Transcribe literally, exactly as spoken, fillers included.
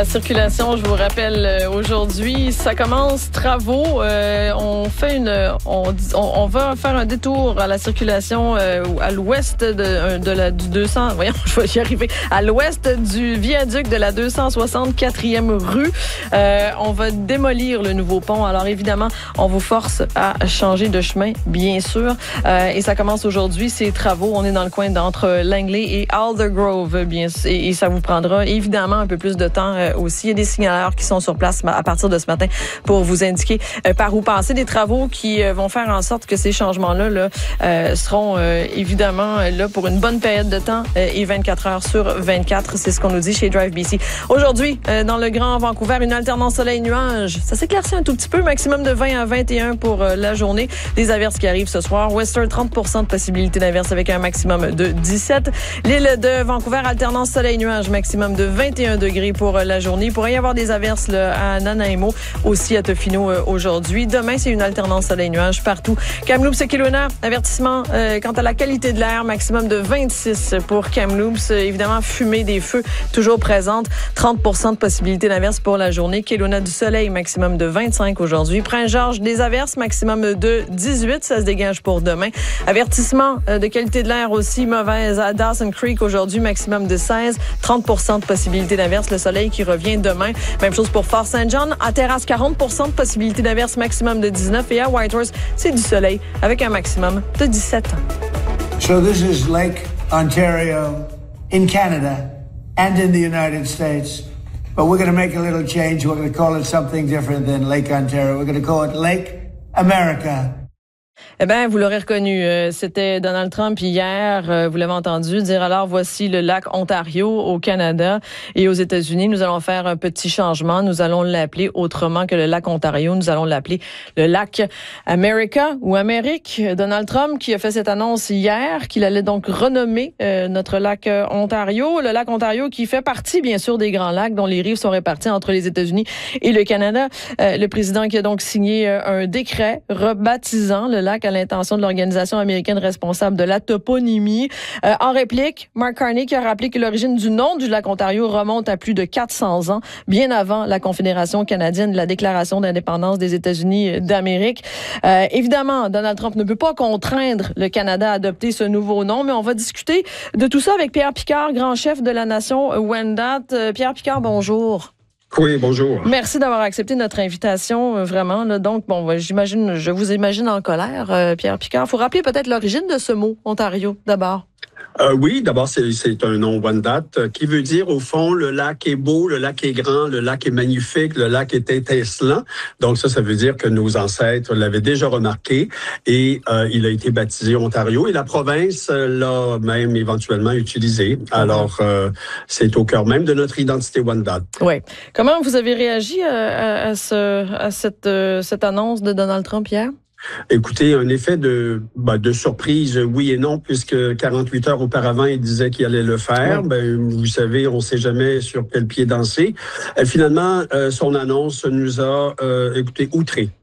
circulation, je vous rappelle, euh, aujourd'hui, ça commence, travaux. Euh, on fait une, on, on, on va faire un détour à la circulation euh, à l'ouest de, de la du deux cents. Voyons, je vais y arriver. À l'ouest du viaduc de la deux cent soixante-quatrième rue. Euh, on va démolir le nouveau pont. Alors évidemment, on vous force à changer de chemin, bien sûr. Euh, et ça commence aujourd'hui, ces travaux. On est dans le coin d'entre Langley et Aldergrove, bien sûr. Et, et ça vous prendra évidemment un peu plus de temps euh, aussi. Il y a des signaleurs qui sont sur place à partir de ce matin pour vous indiquer euh, par où passer. Des travaux qui euh, vont faire en sorte que ces changements-là là, euh, seront euh, évidemment là pour une bonne période de temps euh, et vingt-quatre heures sur vingt-quatre. C'est ce qu'on nous dit chez Drive B C. Aujourd'hui, euh, dans le Grand Vancouver, une alternance soleil-nuage. Ça s'éclaircit un tout petit peu, maximum de vingt à vingt et un pour euh, la journée. Des averses qui arrivent ce soir. Western, trente pour cent de possibilité d'averse avec un maximum de dix-sept. L'île de Vancouver, alternance soleil-nuage, maximum de vingt et un degrés pour la journée. Il pourrait y avoir des averses là, à Nanaimo, aussi à Tofino euh, aujourd'hui. Demain, c'est une alternance soleil-nuage partout. Kamloops et Kelowna, avertissement euh, quant à la qualité de l'air, maximum de vingt-six pour Kamloops. Euh, évidemment, fumée des feux toujours présente. trente pour cent de possibilité d'averse pour la journée. Kelowna du soleil, maximum de vingt-cinq aujourd'hui. Prince-Georges, des averses, maximum de dix-huit. Ça se dégage pour demain. Avertissement euh, de qualité de l'air aussi mauvaise à Dawson Creek aujourd'hui, maximum de seize. trente pour cent de possibilité d'averse. Le soleil qui revient demain. Même chose pour Fort Saint John. À Terrasse, quarante pour cent de possibilité d'averse, maximum de dix-neuf. Et à Whitehorse, c'est du soleil avec un maximum de dix-sept. So this is Lake Ontario in Canada and in the United States. But we're going to make a little change. We're going to call it something different than Lake Ontario. We're going to call it Lake America. Eh bien, vous l'aurez reconnu, euh, c'était Donald Trump hier, euh, vous l'avez entendu dire, alors voici le lac Ontario au Canada et aux États-Unis. Nous allons faire un petit changement. Nous allons l'appeler autrement que le lac Ontario. Nous allons l'appeler le lac America ou Amérique. Donald Trump qui a fait cette annonce hier, qu'il allait donc renommer euh, notre lac euh, Ontario. Le lac Ontario qui fait partie, bien sûr, des Grands Lacs dont les rives sont réparties entre les États-Unis et le Canada. Euh, le président qui a donc signé euh, un décret rebaptisant le lac à l'intention de l'Organisation américaine responsable de la toponymie. Euh, en réplique, Mark Carney qui a rappelé que l'origine du nom du lac Ontario remonte à plus de quatre cents ans, bien avant la Confédération canadienne, la déclaration d'indépendance des États-Unis d'Amérique. Euh, évidemment, Donald Trump ne peut pas contraindre le Canada à adopter ce nouveau nom, mais on va discuter de tout ça avec Pierre Picard, grand chef de la nation Wendat. Euh, Pierre Picard, bonjour. Oui, bonjour. Merci d'avoir accepté notre invitation, euh, vraiment. Là. Donc, bon, j'imagine, je vous imagine en colère, euh, Pierre Picard. Il faut rappeler peut-être l'origine de ce mot, Ontario, d'abord. Euh, oui, d'abord, c'est, c'est un nom Wendat euh, qui veut dire, au fond, le lac est beau, le lac est grand, le lac est magnifique, le lac est étincelant. Donc ça, ça veut dire que nos ancêtres l'avaient déjà remarqué et euh, il a été baptisé Ontario et la province euh, l'a même éventuellement utilisé. Alors, euh, c'est au cœur même de notre identité Wendat. Oui. Comment vous avez réagi à, à, ce, à cette, euh, cette annonce de Donald Trump hier? Écoutez, un effet de ben, de surprise, oui et non, puisque quarante-huit heures auparavant, il disait qu'il allait le faire. Oui. Ben, vous savez, on ne sait jamais sur quel pied danser. Et finalement, euh, son annonce nous a, euh, écoutez, outrés.